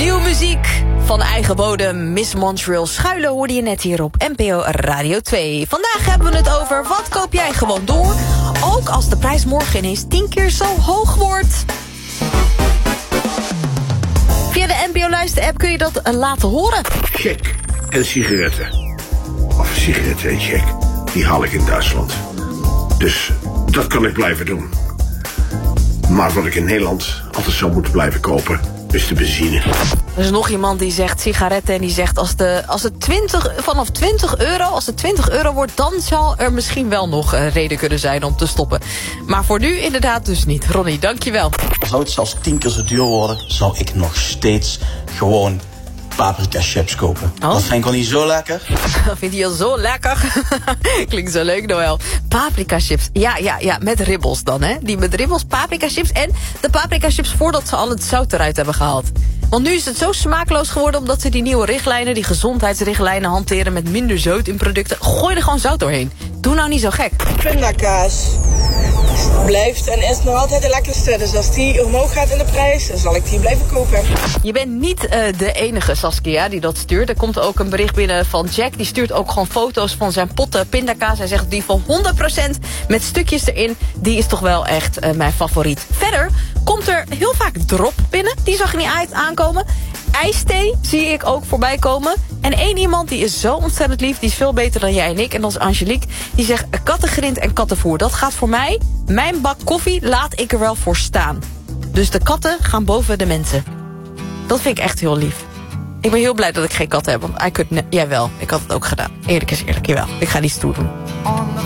Nieuwe muziek van eigen bodem. Miss Montreal Schuilen hoorde je net hier op NPO Radio 2. Vandaag hebben we het over wat koop jij gewoon door, ook als de prijs morgen ineens 10 keer zo hoog wordt. Via de NPO Luister-app kun je dat laten horen. Check en sigaretten. Of sigaretten en check. Die haal ik in Duitsland. Dus dat kan ik blijven doen. Maar wat ik in Nederland altijd zou moeten blijven kopen, is de benzine. Er is nog iemand die zegt sigaretten en die zegt als het 20 euro wordt, dan zal er misschien wel nog een reden kunnen zijn om te stoppen. Maar voor nu inderdaad dus niet. Ronnie, dankjewel. Zou het zelfs 10 keer zo duur worden, zou ik nog steeds gewoon paprika chips kopen. Oh? Dat vind ik wel niet zo lekker. Vind je al zo lekker? Klinkt zo leuk, Noël. Paprika chips. Ja, met ribbels dan, hè? Die met ribbels, paprika chips. En de paprika chips voordat ze al het zout eruit hebben gehaald. Want nu is het zo smakeloos geworden omdat ze die nieuwe richtlijnen, die gezondheidsrichtlijnen hanteren met minder zout in producten. Gooi er gewoon zout doorheen. Doe nou niet zo gek. Pindakaas blijft en is nog altijd de lekkerste. Dus als die omhoog gaat in de prijs, dan zal ik die blijven kopen. Je bent niet de enige, Saskia, die dat stuurt. Er komt ook een bericht binnen van Jack. Die stuurt ook gewoon foto's van zijn potten pindakaas. Hij zegt die van 100% met stukjes erin. Die is toch wel echt mijn favoriet. Verder komt er heel vaak drop binnen. Die zag je niet aankomen. IJsthee zie ik ook voorbij komen. En één iemand die is zo ontzettend lief. Die is veel beter dan jij en ik. En dat is Angelique. Die zegt kattengrind en kattenvoer. Dat gaat voor mij. Mijn bak koffie laat ik er wel voor staan. Dus de katten gaan boven de mensen. Dat vind ik echt heel lief. Ik ben heel blij dat ik geen kat heb. Want jij wel. Ik had het ook gedaan. Eerlijk is eerlijk. Jawel. Ik ga niet stoer doen.